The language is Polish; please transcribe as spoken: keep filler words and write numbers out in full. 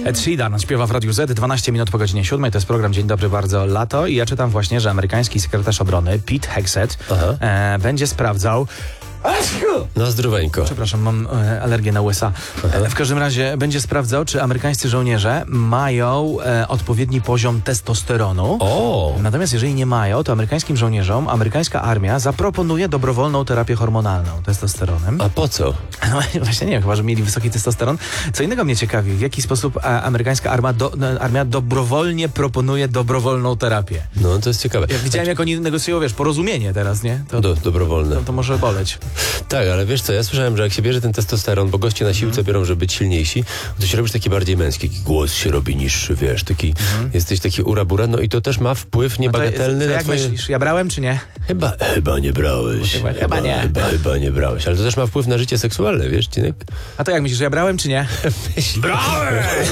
Ed Sheeran śpiewa w Radiu Z, dwanaście minut po godzinie siódmej. To jest program Dzień Dobry Bardzo Lato i ja czytam właśnie, że amerykański sekretarz obrony Pete Hegseth e, będzie sprawdzał... No zdroweńko. Przepraszam, mam e, alergię na U S A. E, w każdym razie będzie sprawdzał, czy amerykańscy żołnierze mają e, odpowiedni poziom testosteronu. O! Natomiast jeżeli nie mają, to amerykańskim żołnierzom amerykańska armia zaproponuje dobrowolną terapię hormonalną testosteronem. A po co? No, właśnie nie wiem, chyba, że mieli wysoki testosteron. Co innego mnie ciekawi, w jaki sposób a, amerykańska armia, do, no, armia dobrowolnie proponuje dobrowolną terapię. No to jest ciekawe. Jak widziałem, jak oni negocjują, wiesz, porozumienie teraz, nie? To, Do, dobrowolne. to, to może boleć. Tak, ale wiesz co, ja słyszałem, że jak się bierze ten testosteron, bo goście na siłce biorą, żeby być silniejsi, to się robisz taki bardziej męski, taki głos się robi niższy, wiesz, taki, mhm. jesteś taki urabura, no i to też ma wpływ niebagatelny no to, to na jak twoje... myślisz, ja brałem czy nie? Chyba, chyba nie brałeś. Chyba, chyba nie. Chyba, chyba nie brałeś, ale to też ma wpływ na życie seksualne, wiesz, Cinek? A to jak myślisz, że ja brałem czy nie? Brałem!